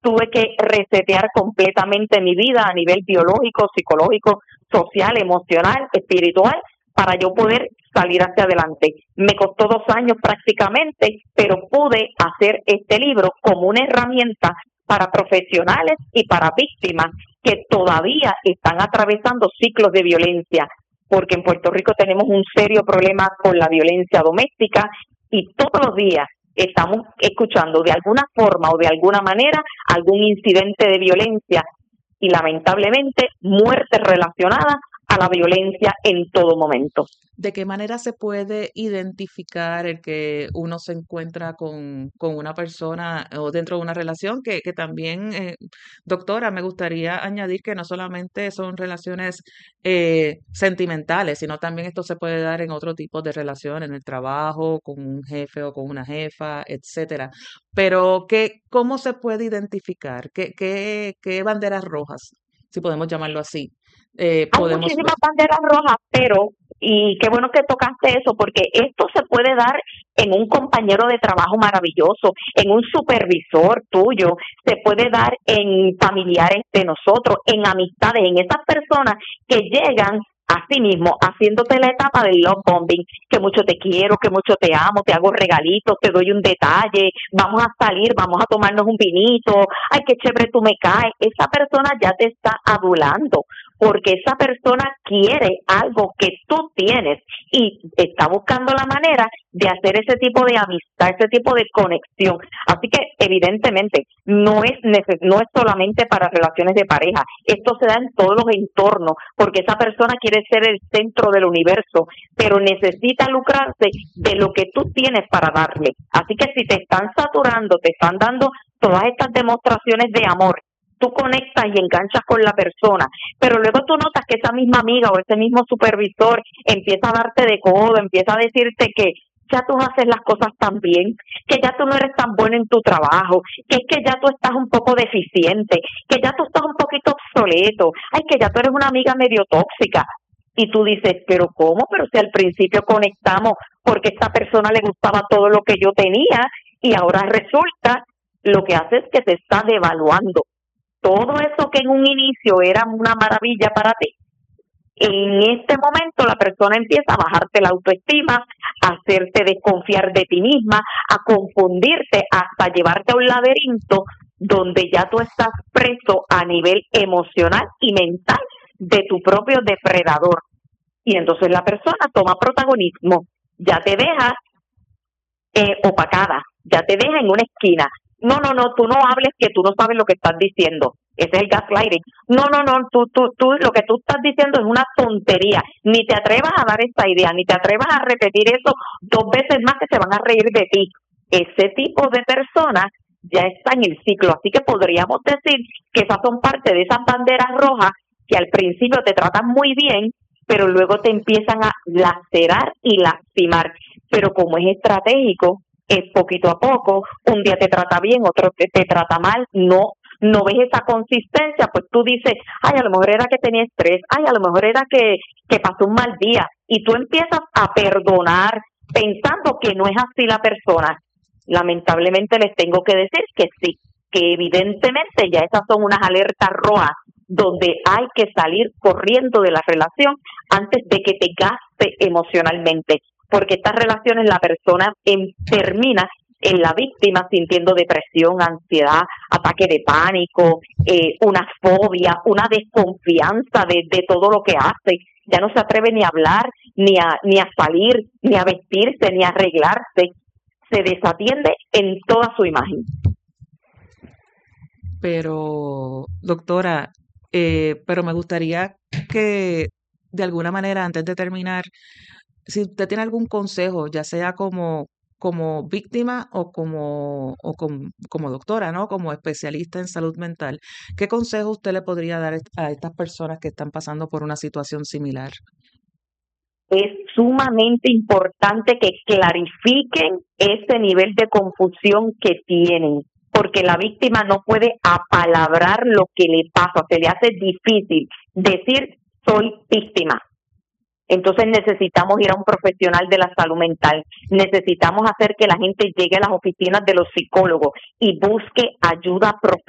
tuve que resetear completamente mi vida a nivel biológico, psicológico, social, emocional, espiritual, para yo poder salir hacia adelante. Me costó 2 años prácticamente, pero pude hacer este libro como una herramienta para profesionales y para víctimas que todavía están atravesando ciclos de violencia, porque en Puerto Rico tenemos un serio problema con la violencia doméstica y todos los días estamos escuchando de alguna forma o de alguna manera algún incidente de violencia y lamentablemente muertes relacionadas a la violencia en todo momento. ¿De qué manera se puede identificar el que uno se encuentra con una persona o dentro de una relación que también, doctora, me gustaría añadir que no solamente son relaciones sentimentales, sino también esto se puede dar en otro tipo de relación, en el trabajo, con un jefe o con una jefa, etcétera. Pero ¿cómo se puede identificar? ¿Qué banderas rojas, si podemos llamarlo así, Hay podemos ver? muchísimas banderas rojas, pero, y qué bueno que tocaste eso, porque esto se puede dar en un compañero de trabajo maravilloso, en un supervisor tuyo, se puede dar en familiares de nosotros, en amistades, en esas personas que llegan a sí mismo, haciéndote la etapa del love bombing, que mucho te quiero, que mucho te amo, te hago regalitos, te doy un detalle, vamos a salir, vamos a tomarnos un vinito, ay, qué chévere tú me caes. Esa persona ya te está adulando, porque esa persona quiere algo que tú tienes y está buscando la manera de hacer ese tipo de amistad, ese tipo de conexión. Así que evidentemente no es solamente para relaciones de pareja, esto se da en todos los entornos, porque esa persona quiere ser el centro del universo, pero necesita lucrarse de lo que tú tienes para darle. Así que si te están saturando, te están dando todas estas demostraciones de amor, tú conectas y enganchas con la persona, pero luego tú notas que esa misma amiga o ese mismo supervisor empieza a darte de codo, empieza a decirte que ya tú haces las cosas tan bien, que ya tú no eres tan bueno en tu trabajo, que es que ya tú estás un poco deficiente, que ya tú estás un poquito obsoleto, ay, que ya tú eres una amiga medio tóxica. Y tú dices, pero ¿cómo? Pero si al principio conectamos porque a esta persona le gustaba todo lo que yo tenía y ahora resulta, lo que hace es que te está devaluando todo eso que en un inicio era una maravilla para ti. En este momento la persona empieza a bajarte la autoestima, a hacerte desconfiar de ti misma, a confundirte, hasta llevarte a un laberinto donde ya tú estás preso a nivel emocional y mental de tu propio depredador. Y entonces la persona toma protagonismo, ya te deja opacada, ya te deja en una esquina. No, tú no hables que tú no sabes lo que estás diciendo. Ese es el gaslighting. No, tú, lo que tú estás diciendo es una tontería. Ni te atrevas a dar esta idea, ni te atrevas a repetir eso 2 veces más que se van a reír de ti. Ese tipo de personas ya está en el ciclo. Así que podríamos decir que esas son parte de esas banderas rojas que al principio te tratan muy bien, pero luego te empiezan a lacerar y lastimar. Pero como es estratégico, es poquito a poco, un día te trata bien, otro te trata mal, no ves esa consistencia, pues tú dices, ay, a lo mejor era que tenía estrés, ay, a lo mejor era que pasó un mal día, y tú empiezas a perdonar pensando que no es así la persona. Lamentablemente les tengo que decir que sí, que evidentemente ya esas son unas alertas rojas donde hay que salir corriendo de la relación antes de que te gaste emocionalmente, porque estas relaciones la persona termina en la víctima sintiendo depresión, ansiedad, ataque de pánico, una fobia, una desconfianza de todo lo que hace. Ya no se atreve ni a hablar, ni a salir, ni a vestirse, ni a arreglarse. Se desatiende en toda su imagen. Pero, doctora, pero me gustaría que de alguna manera, antes de terminar, si usted tiene algún consejo, ya sea como víctima como doctora, ¿no? Como especialista en salud mental, ¿qué consejo usted le podría dar a estas personas que están pasando por una situación similar? Es sumamente importante que clarifiquen ese nivel de confusión que tienen, porque la víctima no puede apalabrar lo que le pasa, se le hace difícil decir soy víctima. Entonces necesitamos ir a un profesional de la salud mental, necesitamos hacer que la gente llegue a las oficinas de los psicólogos y busque ayuda profesional